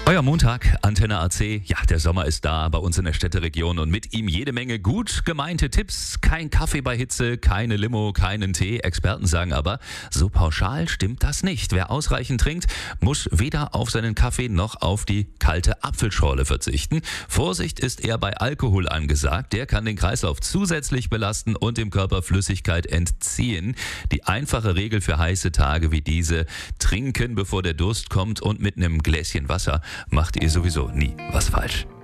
Euer Montag, Antenne AC. Ja, der Sommer ist da bei uns in der Städteregion und mit ihm jede Menge gut gemeinte Tipps. Kein Kaffee bei Hitze, keine Limo, keinen Tee. Experten sagen aber, so pauschal stimmt das nicht. Wer ausreichend trinkt, muss weder auf seinen Kaffee noch auf die kalte Apfelschorle verzichten. Vorsicht ist eher bei Alkohol angesagt. Der kann den Kreislauf zusätzlich belasten und dem Körper Flüssigkeit entziehen. Die einfache Regel für heiße Tage wie diese: trinken, bevor der Durst kommt, und mit einem Gläschen Wasser macht ihr sowieso nie was falsch.